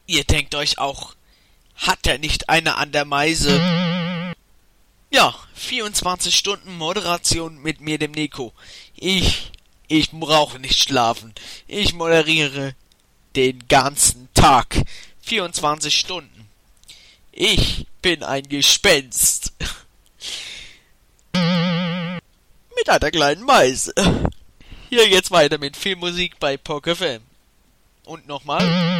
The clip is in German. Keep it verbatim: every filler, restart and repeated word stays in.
Ihr denkt euch auch, hat er nicht eine an der Meise? Ja, vierundzwanzig Stunden Moderation mit mir, dem Nico. Ich, ich brauche nicht schlafen. Ich moderiere den ganzen Tag. vierundzwanzig Stunden. Ich bin ein Gespenst. Mit einer kleinen Meise. Hier geht's weiter mit Filmmusik bei P O K F M. Und nochmal.